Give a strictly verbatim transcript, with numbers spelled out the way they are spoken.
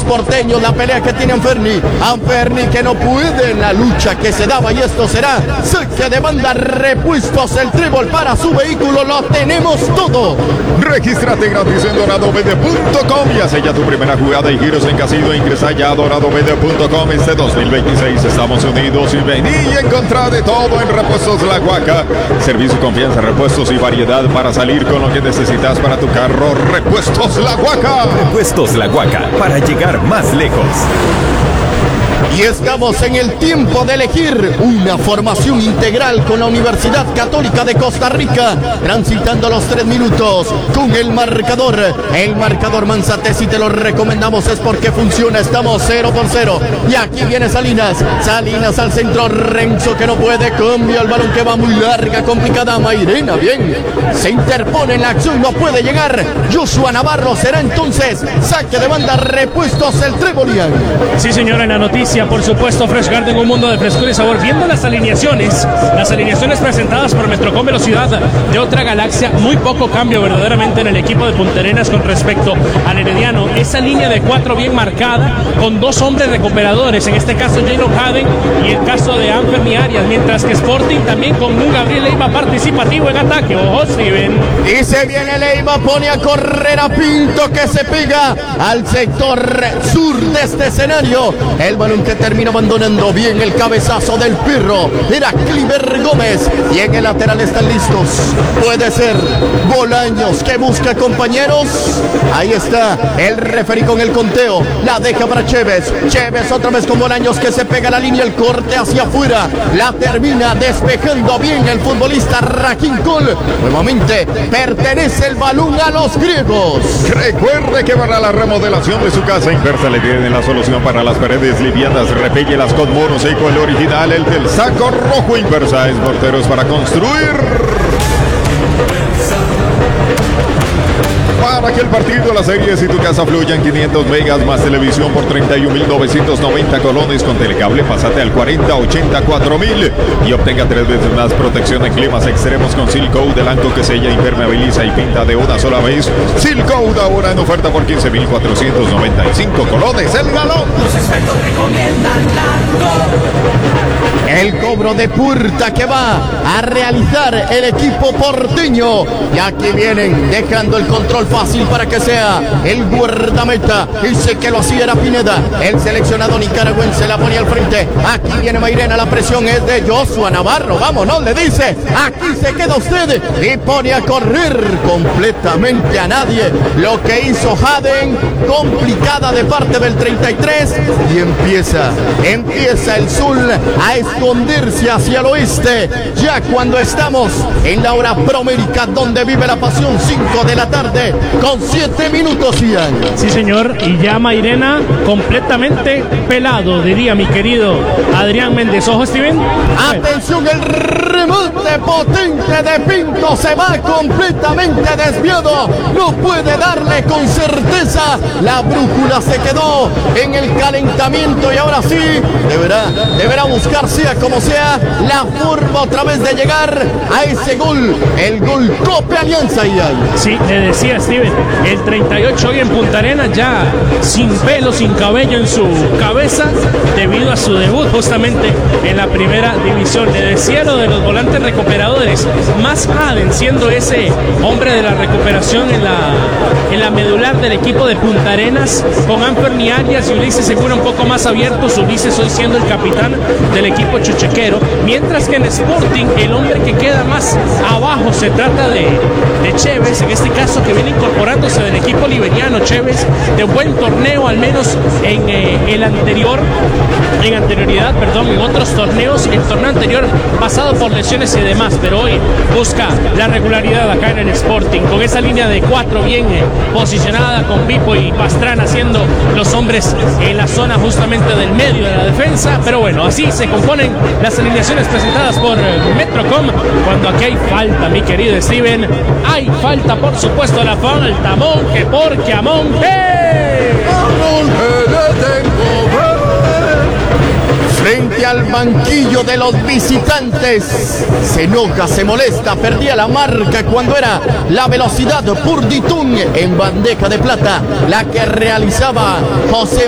porteños, la pelea que tiene Anferni, Anferni que no puede en la lucha que se daba, y esto será saque de banda, repuestos, el trébol para su vehículo, lo tenemos todo. Regístrate gratis en dorado b d punto com y hace ya tu primera jugada y giros en casino. Ingresa ya a dorado b d punto com. Este dos mil veintiséis estamos unidos y vení y encontrá de todo en Repuestos La Huaca. Servicio, confianza, repuestos y variedad para salir con lo que necesitas para tu carro. Repuestos La Huaca. Repuestos La Huaca, para llegar más lejos. Y estamos en el tiempo de elegir una formación integral con la Universidad Católica de Costa Rica, transitando los tres minutos con el marcador. El marcador Manzate, si te lo recomendamos es porque funciona. Estamos cero por cero. Y aquí viene Salinas. Salinas al centro. Renzo que no puede. Cambia el balón que va muy larga, complicada. Mairena, bien. Se interpone en la acción, no puede llegar. Joshua Navarro será entonces saque de banda, repuestos el Trebolian. Sí, señora, en la noticia, por supuesto, Fresh Garden, un mundo de frescura y sabor. Viendo las alineaciones, las alineaciones presentadas por Metrocom Velocidad de otra galaxia, muy poco cambio verdaderamente en el equipo de Punta Arenas con respecto al Herediano. Esa línea de cuatro bien marcada, con dos hombres recuperadores, en este caso Jaylo Haden y el caso de Anferni Arias, mientras que Sporting también con un Gabriel Leiva participativo en ataque. Ojo, Steven. Y se viene Leiva, pone a correr a Pinto que se pega al sector sur de este escenario. El balón que termina abandonando bien, el cabezazo del Pirro, era Cliver Gómez, y en el lateral están listos. Puede ser Bolaños que busca compañeros. Ahí está el referí con el conteo, la deja para Chévez. Chévez otra vez con Bolaños que se pega a la línea, el corte hacia afuera, la termina despejando bien el futbolista Raquín Col. Nuevamente pertenece el balón a los griegos. Recuerde que para la remodelación de su casa, Inversa le tiene la solución para las paredes livianas. Repéllelas con monoseco, el original, el del saco rojo. Inversa es morteros para construir. Para que el partido, las series y tu casa fluyan, quinientos megas más televisión por treinta y un mil novecientos noventa colones. Con Telecable pásate al cuarenta ochenta y cuatro mil y obtenga tres veces más protección en climas extremos con Seal Code, el anco que sella, impermeabiliza y pinta de una sola vez. Seal Code ahora en oferta por quince mil cuatrocientos noventa y cinco colones el galón. Los expertos recomiendan El cobro de Purta que va a realizar el equipo porteño. Y aquí vienen dejando el control fácil para que sea el guardameta. Dice que lo hacía era Pineda. El seleccionado nicaragüense la ponía al frente. Aquí viene Mairena, la presión es de Joshua Navarro. Vámonos, le dice. Aquí se queda usted. Y pone a correr completamente a nadie. Lo que hizo Haden, complicada de parte del treinta y tres. Y empieza, empieza el Zul a esconderse hacia el oeste. Ya cuando estamos en la hora promérica donde vive la pasión, cinco de la tarde con siete minutos, Ian. Sí, señor, y ya Mairena completamente pelado, diría mi querido Adrián Méndez. Ojo, Steven. Atención, el remate potente de Pinto se va completamente desviado. No puede darle con certeza. La brújula se quedó en el calentamiento y ahora sí deberá, deberá buscar sea como sea la forma otra vez de llegar a ese gol. El gol Cope Alianza, Ian. Sí, le decía Steven, el treinta y ocho hoy en Punta Arenas ya sin pelo, sin cabello en su cabeza debido a su debut justamente en la primera división. Le decía lo de los volantes recuperadores, más Haden siendo ese hombre de la recuperación en la, en la medular del equipo de Punta Arenas, con Anferni Arias y Ulises Segura un poco más abiertos. Ulises hoy siendo el capitán del equipo chuchequero, mientras que en Sporting el hombre que queda más abajo se trata de, de Chévez, en este caso que viene incorporándose del equipo liberiano. Chévez de buen torneo, al menos en eh, el anterior, en anterioridad, perdón, en otros torneos, el torneo anterior pasado por lesiones y demás, pero hoy busca la regularidad acá en el Sporting, con esa línea de cuatro bien eh, posicionada, con Pipo y Pastrana siendo los hombres en la zona justamente del medio de la defensa. Pero bueno, así se componen las alineaciones presentadas por eh, Metrocom, cuando aquí hay falta, mi querido Steven. Hay falta, por supuesto, la falta, Monje, porque a Monje. Frente al banquillo de los visitantes, se enoja, se molesta, perdía la marca cuando era la velocidad Purditún en bandeja de plata, la que realizaba José